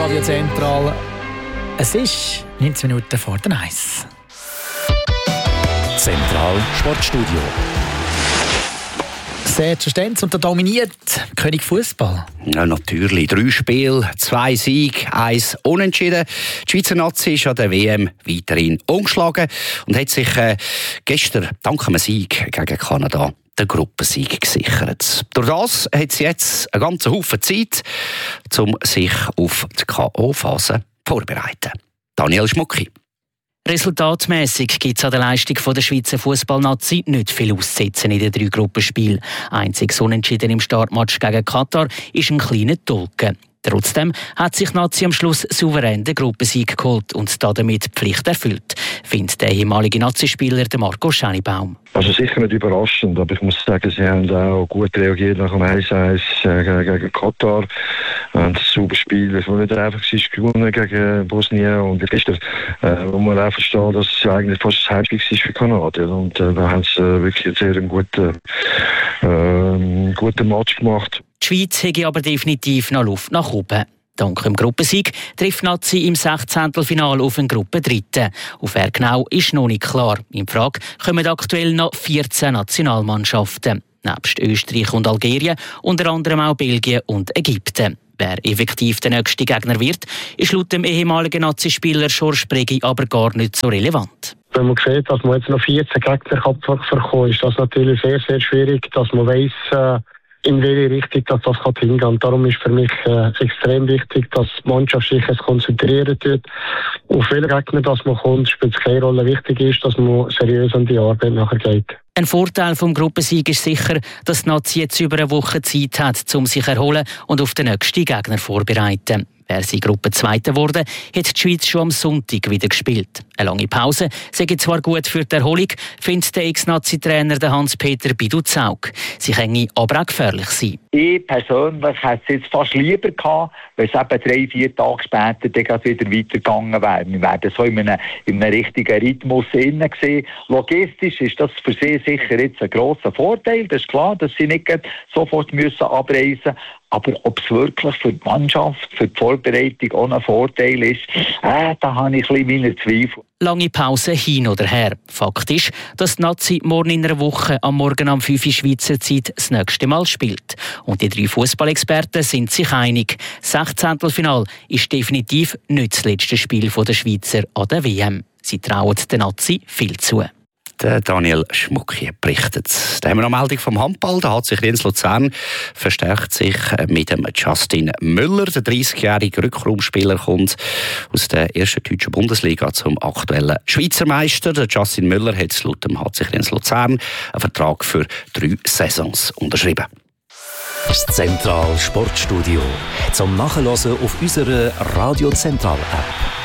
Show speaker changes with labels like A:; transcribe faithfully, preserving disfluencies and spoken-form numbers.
A: Radio Zentral. Es ist neunzehn Minuten vor der Eins.
B: Zentral Sportstudio.
A: Sergio Stenz und der dominiert König Fußball.
C: Ja, natürlich. Drei Spiele, zwei Siege, eins Unentschieden. Die Schweizer Nazi ist an der W M weiterhin ungeschlagen und hat sich äh, gestern dank einem Sieg gegen Kanada den Gruppensieg gesichert. Durch das hat sie jetzt einen ganzen Haufen Zeit, um sich auf die K O-Phase vorzubereiten. Daniel Schmucki.
D: Resultatmässig gibt es an der Leistung der Schweizer Fußballnazi nicht viel auszusetzen in den drei Gruppenspielen. Einziges Unentschieden im Startmatch gegen Katar ist ein kleiner Tulken. Trotzdem hat sich Nazi am Schluss souverän den Gruppensieg geholt und damit die Pflicht erfüllt, findet der ehemalige Nazi-Spieler Marco Schänibaum.
E: Also sicher nicht überraschend, aber ich muss sagen, sie haben auch gut reagiert nach dem eins eins äh, gegen Katar. Und das super Spiel, das nicht einfach ist, gewonnen gegen Bosnien. Und gestern äh, wo man auch verstehen, dass es eigentlich fast das Heimspiel war für Kanada. Und äh, da haben sie äh, wirklich einen sehr guten, äh, guten Match gemacht.
D: Die Schweiz hätte aber definitiv noch Luft nach oben. Dank dem Gruppensieg trifft Nazi im Sechzehntelfinale auf einen Gruppendritten. Auf wer genau ist noch nicht klar. In Frage kommen aktuell noch vierzehn Nationalmannschaften. Nebst Österreich und Algerien unter anderem auch Belgien und Ägypten. Wer effektiv der nächste Gegner wird, ist laut dem ehemaligen Nazi-Spieler Georges Bregi aber gar nicht so relevant.
F: Wenn man sieht, dass man jetzt noch vierzehn Gegner verkommen kann, ist das natürlich sehr, sehr schwierig, dass man weiss, äh, in welche Richtung dass das hingehen kann. Darum ist für mich äh, extrem wichtig, dass die Mannschaft sich konzentriert wird. Auf welchen Gegner dass man kommt, spielt es keine Rolle. Wichtig ist, dass man seriös an die Arbeit nachher geht.
D: Ein Vorteil vom Gruppensieg ist sicher, dass die Nazi jetzt über eine Woche Zeit hat, um sich zu erholen und auf den nächsten Gegner vorzubereiten. Wäre sie Gruppe Zweite geworden, hätte die Schweiz schon am Sonntag wieder gespielt. Eine lange Pause sei zwar gut für die Erholung, findet der Ex-Nazi-Trainer Hans-Peter Bidu-Zaug. Sie könne aber auch gefährlich sein.
G: Ich persönlich hätte es jetzt fast lieber gehabt, wenn es eben drei, vier Tage später dann wieder weitergegangen wäre. Wir wären so in einem, in einem richtigen Rhythmus innen gesehen. Logistisch ist das für sie sicher jetzt ein grosser Vorteil. Das ist klar, dass sie nicht sofort müssen abreisen müssen. Aber ob es wirklich für die Mannschaft, für die Vorbereitung auch ein Vorteil ist, äh, da habe ich ein bisschen meine Zweifel.
D: Lange Pause hin oder her. Fakt ist, dass die Nazi morgen in einer Woche am Morgen um fünf Uhr Schweizer Zeit das nächste Mal spielt. Und die drei Fußballexperten sind sich einig. Sechzehntelfinal ist definitiv nicht das letzte Spiel der Schweizer an der W M. Sie trauen der Nazi viel zu.
C: Der Daniel Schmucki berichtet. Da haben wir noch eine Meldung vom Handball. Da hat sich Jens Luzern verstärkt sich mit dem Justin Müller. Der dreißigjährige Rückraumspieler kommt aus der ersten deutschen Bundesliga zum aktuellen Schweizer Meister. Der Justin Müller hat laut dem H C Jens Luzern einen Vertrag für drei Saisons unterschrieben.
B: Das Zentral Sportstudio zum Nachhören auf unserer Radio Zentral App.